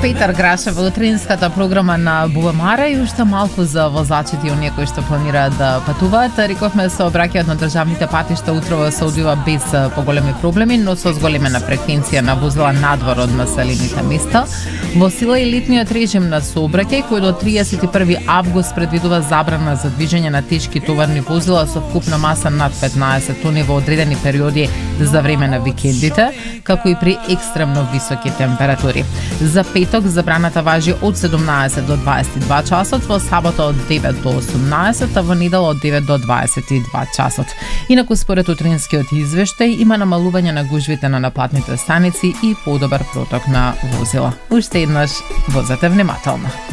Петар Грашев во утринската програма на БУМАРА и уште малку за возачите и оние кои што планираат да патуваат. Рековме сообраќајот на државните патишта утрово се одвива без поголеми проблеми, но со зголемена фреквенција на возила надвор од населените места. Во сила и летниот режим на сообраќај кој до 31 август предвидува забрана за движење на тешки товарни возила со вкупна маса над 15 тони во одредени периоди за време на викендите, како и при екстремно високи температури. За петок забраната важи од 17 до 22 часот, во сабота од 9 до 18, а во недела од 9 до 22 часот. Инаку според утринскиот извештај има намалување на гужвите на наплатните станици и подобар проток на возила. Уште еднаш возете внимателно.